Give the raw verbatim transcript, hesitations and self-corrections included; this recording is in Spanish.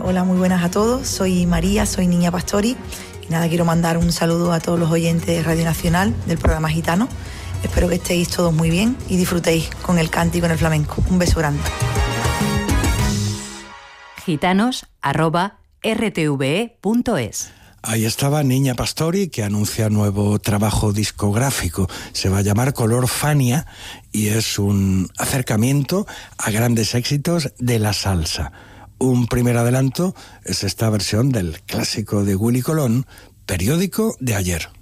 Hola, muy buenas a todos. Soy María, soy Niña Pastori. Y nada, quiero mandar un saludo a todos los oyentes de Radio Nacional del programa Gitano. Espero que estéis todos muy bien y disfrutéis con el cante y con el flamenco. Un beso grande. Gitanos arroba r t v e punto es. Ahí estaba Niña Pastori, que anuncia nuevo trabajo discográfico. Se va a llamar Color Fania y es un acercamiento a grandes éxitos de la salsa. Un primer adelanto es esta versión del clásico de Willy Colón, Periódico de ayer.